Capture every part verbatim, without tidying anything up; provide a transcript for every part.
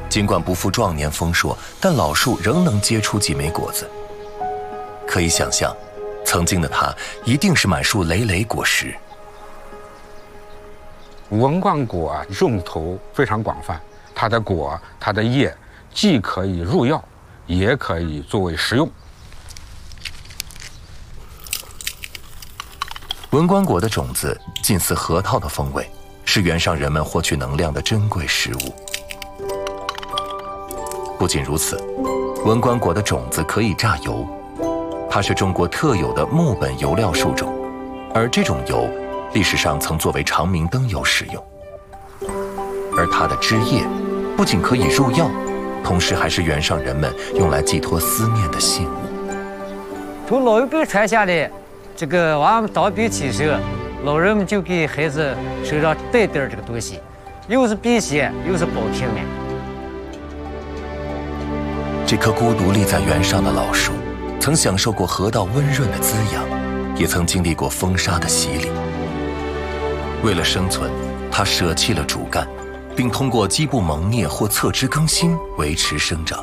尽管不负壮年丰硕，但老树仍能结出几枚果子。可以想象，曾经的它一定是满树累累果实。 文官果啊，用途非常广泛，它的果、它的叶既可以入药，也可以作为食用。 文官果的种子近似核桃的风味，是原上人们获取能量的珍贵食物。不仅如此，文官果的种子可以榨油，它是中国特有的木本油料树种，而这种油历史上曾作为长明灯油使用。而它的枝叶不仅可以入药，同时还是原上人们用来寄托思念的信物。 从老一辈传下来，这个我们当兵起时，老人们就给孩子手上带点这个东西，又是辟邪，又是保平安。 这棵孤独立在原上的老树，曾享受过河道温润的滋养，也曾经历过风沙的洗礼。为了生存，它舍弃了主干，并通过基部萌孽或侧枝更新维持生长。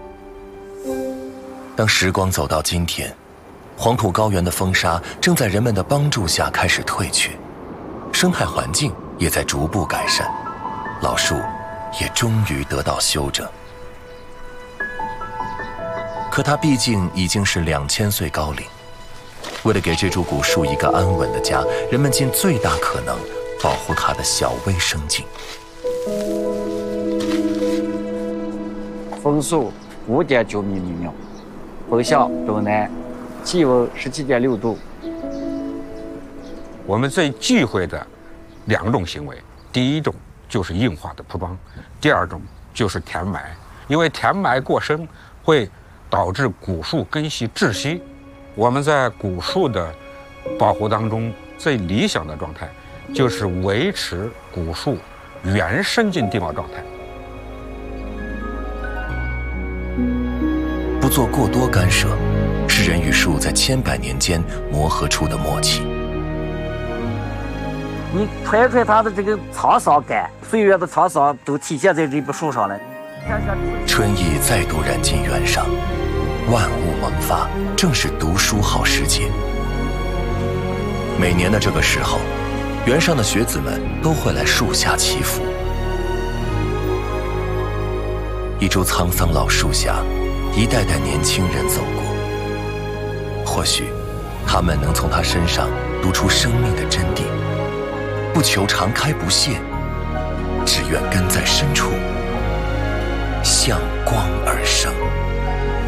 当时光走到今天，黄土高原的风沙正在人们的帮助下开始退却，生态环境也在逐步改善，老树也终于得到修整。可它毕竟已经是两千岁高龄，为了给这株古树一个安稳的家，人们尽最大可能保护它的小微生境。 风速五点九米每秒，风向东南，气温十七点六度。 我们最忌讳的两种行为，第一种就是硬化的铺装，第二种就是填埋。因为填埋过深会导致古树根系窒息。我们在古树的保护当中，最理想的状态就是维持古树原生境地貌状态， 不做过多干涉，是人与树在千百年间磨合出的默契。 你踹踹它的这个沧桑感，岁月的沧桑都体现在这棵树上了。 春意再度染进原上，万物萌发，正是读书好时节。每年的这个时候，原上的学子们都会来树下祈福。一株沧桑老树下，一代代年轻人走过。或许，他们能从他身上读出生命的真谛，不求常开不谢，只愿根在深处，向光而